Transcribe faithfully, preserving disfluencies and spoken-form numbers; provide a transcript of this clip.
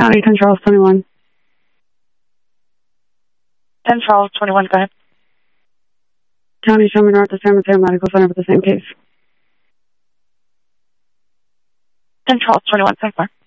County, ten Charles, twenty-one. ten Charles, twenty-one, go ahead. County, show me north of San Mateo Medical Center for the same case. ten Charles, twenty-one, ten four.